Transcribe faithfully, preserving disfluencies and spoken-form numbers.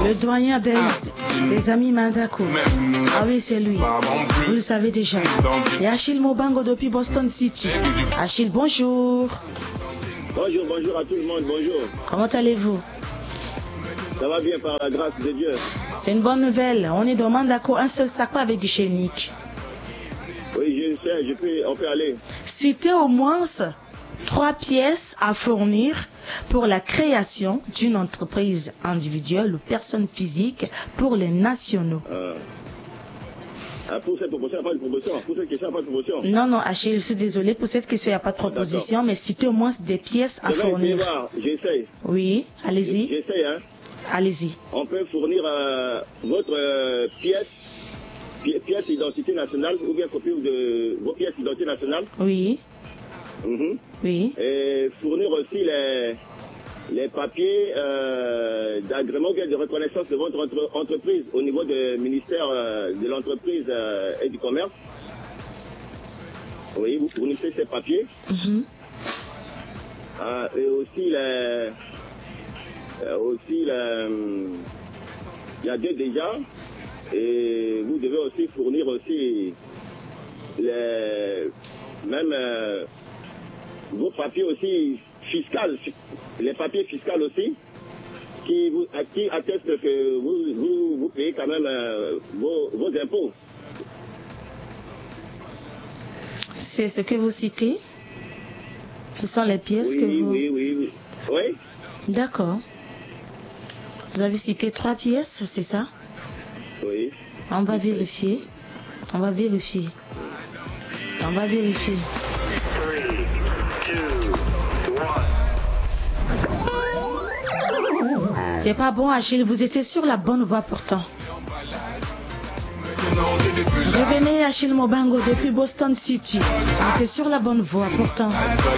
Le doyen des, des amis Mandako. Ah oui, c'est lui. Vous le savez déjà. C'est Achille Mobango depuis Boston City. Achille, bonjour. Bonjour, bonjour à tout le monde, bonjour. Comment allez-vous? Ça va bien par la grâce de Dieu. C'est une bonne nouvelle. On est dans Mandako, un seul sac, pas avec guichet unique. Oui, je sais, je peux, on peut aller. Citez au moins trois pièces à fournir pour la création d'une entreprise individuelle ou personne physique pour les nationaux. Euh, ah, pour cette proposition, il n'y a pas de proposition. Pour cette question, il n'y a pas de proposition. Non, non, Achille, je suis désolé. Pour cette question, il n'y a pas de proposition, mais citez au moins des pièces à je vais fournir. voir, j'essaie. Oui, allez-y. J'essaie, hein. Allez-y. On peut fournir euh, votre euh, pièce, pi pièce d'identité nationale ou bien copie de vos pièces d'identité nationale. Oui. Mm-hmm. Oui. Et fournir aussi les, les papiers euh, d'agrément ou bien de reconnaissance de votre entre entreprise au niveau du ministère euh, de l'entreprise euh, et du commerce. Oui, vous fournissez ces papiers. Mm-hmm. euh, et aussi les... Euh, aussi, la, il y a deux déjà, et vous devez aussi fournir aussi les, même euh, vos papiers aussi fiscaux, les papiers fiscaux aussi, qui, vous, qui attestent que vous, vous, vous payez quand même euh, vos, vos impôts. C'est ce que vous citez? Quelles sont les pièces oui, que vous... Oui, oui, oui. Oui. D'accord. Vous avez cité trois pièces, c'est ça? Oui. On va vérifier. On va vérifier. On va vérifier. C'est pas bon, Achille. Vous étiez sur la bonne voie pourtant. Revenez, Achille Mobango depuis Boston City. C'est sur la bonne voie pourtant.